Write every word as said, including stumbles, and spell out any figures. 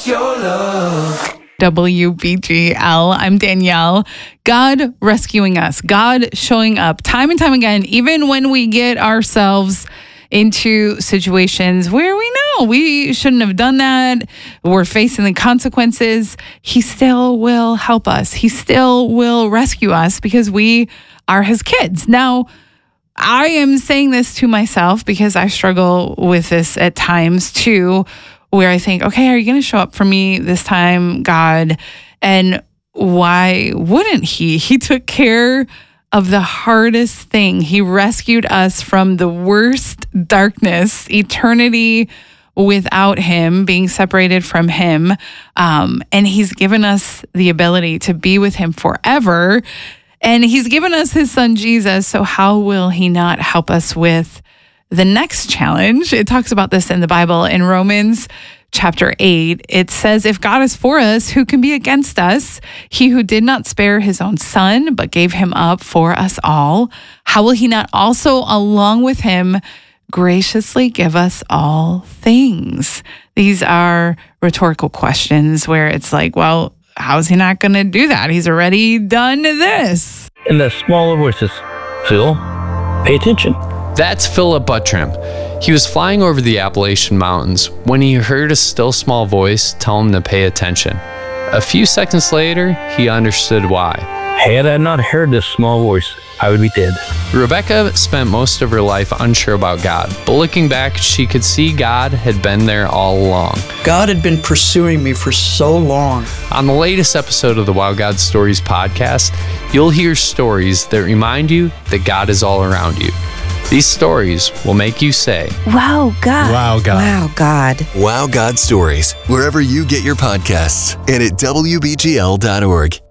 us your love. W B G L. I'm Danielle. God rescuing us, God showing up time and time again, even when we get ourselves into situations where we know we shouldn't have done that, we're facing the consequences, he still will help us. He still will rescue us because we are his kids. Now, I am saying this to myself because I struggle with this at times too, where I think, okay, are you going to show up for me this time, God? And why wouldn't he? He took care of the hardest thing. He rescued us from the worst darkness, eternity without him, being separated from him. Um, and he's given us the ability to be with him forever. And he's given us his son, Jesus. So how will he not help us with the next challenge? It talks about this in the Bible in Romans chapter eight. It says, if God is for us, who can be against us? He who did not spare his own son, but gave him up for us all, how will he not also, along with him, graciously give us all things? These are rhetorical questions where it's like, well, how's he not going to do that? He's already done this. In the smaller voices, Phil, pay attention. That's Philip Buttram. He was flying over the Appalachian Mountains when he heard a still small voice tell him to pay attention. A few seconds later, he understood why. Had I not heard this small voice, I would be dead. Rebecca spent most of her life unsure about God, but looking back, she could see God had been there all along. God had been pursuing me for so long. On the latest episode of the Wow God Stories podcast, you'll hear stories that remind you that God is all around you. These stories will make you say, Wow, God. Wow, God. Wow, God. Wow God Stories, wherever you get your podcasts and at W B G L dot org.